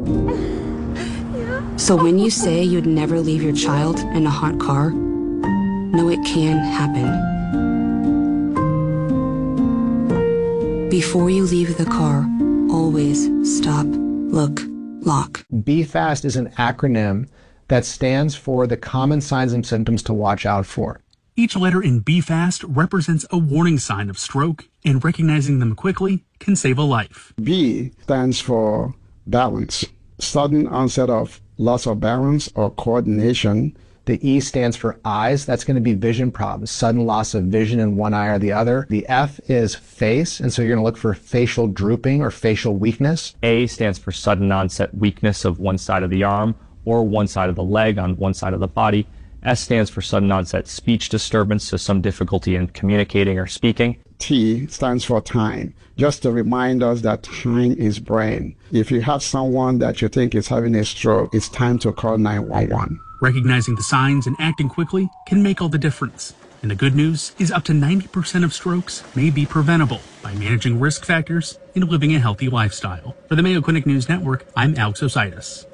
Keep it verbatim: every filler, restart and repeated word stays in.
So when you say you'd never leave your child in a hot car, know it can happen. Before you leave the car, always stop, look, lock. B FAST is an acronym that stands for the common signs and symptoms to watch out for. Each letter in B FAST represents a warning sign of stroke, and recognizing them quickly can save a life. B stands for balance, sudden onset of loss of balance or coordination. The E stands for eyes. That's going to be vision problems, sudden loss of vision in one eye or the other. The F is face, and so you're going to look for facial drooping or facial weakness. A stands for sudden onset weakness of one side of the arm or one side of the leg on one side of the body. S stands for sudden onset speech disturbance, so some difficulty in communicating or speaking. T stands for time, just to remind us that time is brain. If you have someone that you think is having a stroke, it's time to call nine one one. Recognizing the signs and acting quickly can make all the difference. And the good news is up to ninety percent of strokes may be preventable by managing risk factors and living a healthy lifestyle. For the Mayo Clinic News Network, I'm Alex Ositis.